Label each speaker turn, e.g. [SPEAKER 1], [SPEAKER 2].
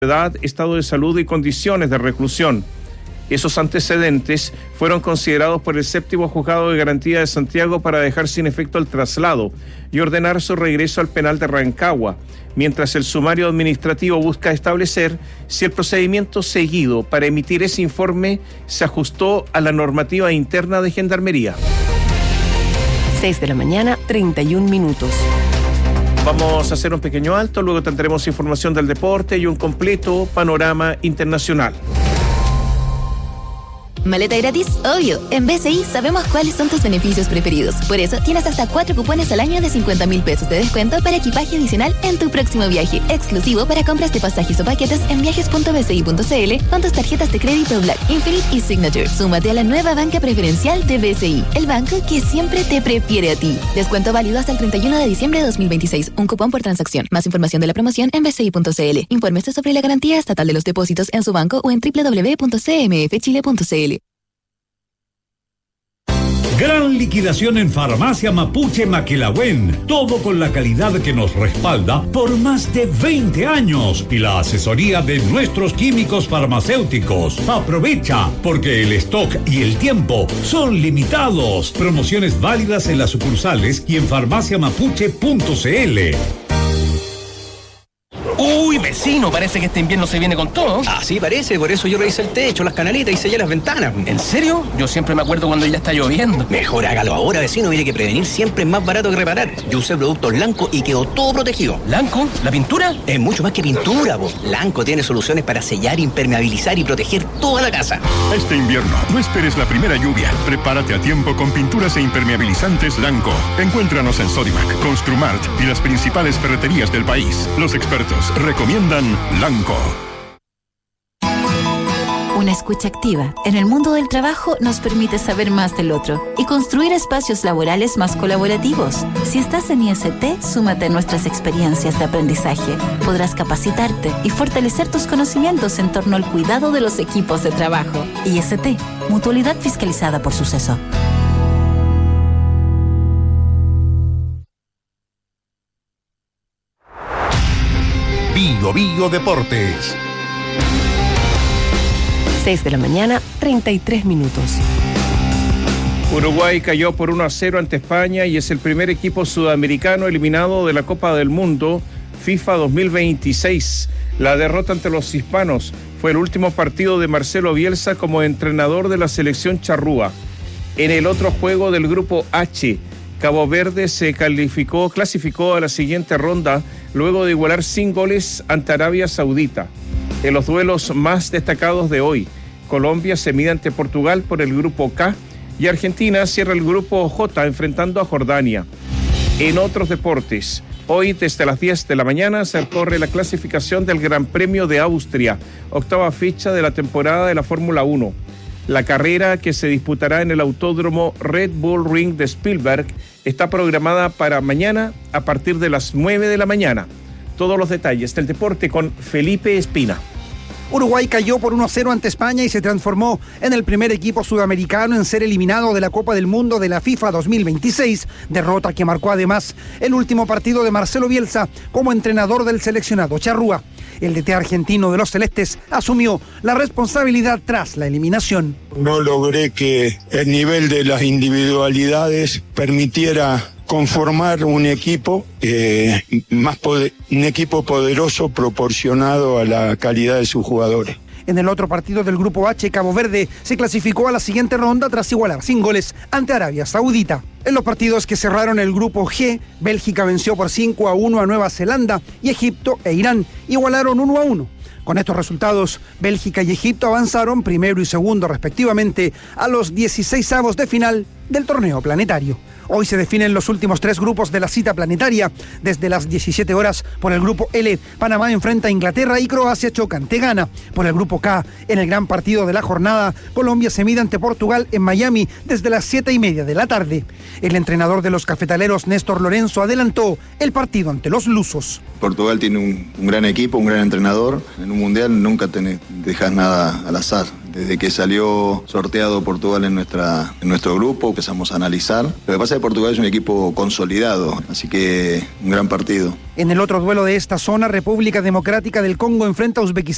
[SPEAKER 1] edad, estado de salud y condiciones de reclusión. Esos antecedentes fueron considerados por el séptimo juzgado de garantía de Santiago para dejar sin efecto el traslado y ordenar su regreso al penal de Rancagua, mientras el sumario administrativo busca establecer si el procedimiento seguido para emitir ese informe se ajustó a la normativa interna de Gendarmería.
[SPEAKER 2] 6 de la mañana, 31 minutos.
[SPEAKER 1] Vamos a hacer un pequeño alto, luego tendremos información del deporte y un completo panorama internacional.
[SPEAKER 3] ¿Maleta gratis? Obvio. En BCI sabemos cuáles son tus beneficios preferidos. Por eso tienes hasta 4 cupones al año de 50.000 pesos de descuento para equipaje adicional en tu próximo viaje. Exclusivo para compras de pasajes o paquetes en viajes.bci.cl con tus tarjetas de crédito Black, Infinite y Signature. Súmate a la nueva banca preferencial de BCI, el banco que siempre te prefiere a ti. Descuento válido hasta el 31 de diciembre de 2026. Un cupón por transacción. Más información de la promoción en bci.cl. Infórmese sobre la garantía estatal de los depósitos en su banco o en www.cmfchile.cl.
[SPEAKER 4] Gran liquidación en Farmacia Mapuche Maquilahuen. Todo con la calidad que nos respalda por más de 20 años y la asesoría de nuestros químicos farmacéuticos. Aprovecha, porque el stock y el tiempo son limitados. Promociones válidas en las sucursales y en farmaciamapuche.cl.
[SPEAKER 5] Uy, vecino, parece que este invierno se viene con todo.
[SPEAKER 6] Así parece, por eso yo revisé el techo, las canaletas y sellé las ventanas.
[SPEAKER 5] ¿En serio? Yo siempre me acuerdo cuando ya está lloviendo.
[SPEAKER 6] Mejor hágalo ahora, vecino, mire que prevenir siempre es más barato que reparar. Yo usé productos Lanco y quedó todo protegido.
[SPEAKER 5] ¿Lanco? ¿La pintura?
[SPEAKER 6] Es mucho más que pintura, vos. Lanco tiene soluciones para sellar, impermeabilizar y proteger toda la casa.
[SPEAKER 7] Este invierno, no esperes la primera lluvia. Prepárate a tiempo con pinturas e impermeabilizantes Lanco. Encuéntranos en Sodimac, Construmart y las principales ferreterías del país. Los expertos recomiendan Lanco.
[SPEAKER 8] Una escucha activa en el mundo del trabajo nos permite saber más del otro y construir espacios laborales más colaborativos. Si estás en IST, súmate a nuestras experiencias de aprendizaje. Podrás capacitarte y fortalecer tus conocimientos en torno al cuidado de los equipos de trabajo. IST, mutualidad fiscalizada por Suceso.
[SPEAKER 9] Bio Bio Deportes.
[SPEAKER 2] 6 de la mañana, 33 minutos.
[SPEAKER 1] Uruguay cayó por 1-0 ante España y es el primer equipo sudamericano eliminado de la Copa del Mundo FIFA 2026. La derrota ante los hispanos fue el último partido de Marcelo Bielsa como entrenador de la selección charrúa. En el otro juego del grupo H, Cabo Verde se clasificó a la siguiente ronda luego de igualar sin goles ante Arabia Saudita. En los duelos más destacados de hoy, Colombia se mide ante Portugal por el grupo K y Argentina cierra el grupo J enfrentando a Jordania. En otros deportes, hoy desde las 10 de la mañana se corre la clasificación del Gran Premio de Austria, octava fecha de la temporada de la Fórmula 1. La carrera, que se disputará en el autódromo Red Bull Ring de Spielberg, está programada para mañana a partir de las 9 de la mañana. Todos los detalles del deporte con Felipe Espina.
[SPEAKER 10] Uruguay cayó por 1-0 ante España y se transformó en el primer equipo sudamericano en ser eliminado de la Copa del Mundo de la FIFA 2026, derrota que marcó además el último partido de Marcelo Bielsa como entrenador del seleccionado charrúa. El DT argentino de los celestes asumió la responsabilidad tras la eliminación.
[SPEAKER 11] No logré que el nivel de las individualidades permitiera conformar un equipo un equipo poderoso proporcionado a la calidad de sus jugadores.
[SPEAKER 10] En el otro partido del grupo H, Cabo Verde se clasificó a la siguiente ronda tras igualar sin goles ante Arabia Saudita. En los partidos que cerraron el grupo G, Bélgica venció por 5-1 a Nueva Zelanda y Egipto e Irán igualaron 1-1. Con estos resultados, Bélgica y Egipto avanzaron primero y segundo respectivamente a los 16avos de final del torneo planetario. Hoy se definen los últimos 3 grupos de la cita planetaria. Desde las 17 horas por el grupo L, Panamá enfrenta a Inglaterra y Croacia choca ante Ghana. Por el grupo K, en el gran partido de la jornada, Colombia se mide ante Portugal en Miami desde las 7:30 de la tarde. El entrenador de los cafetaleros, Néstor Lorenzo, adelantó el partido ante los lusos.
[SPEAKER 12] Portugal tiene un gran equipo, un gran entrenador. En un mundial nunca dejas nada al azar. Desde que salió sorteado Portugal en nuestro grupo, empezamos a analizar. Lo que pasa es que Portugal es un equipo consolidado, así que un gran partido.
[SPEAKER 10] En el otro duelo de esta zona, República Democrática del Congo enfrenta a Uzbekistán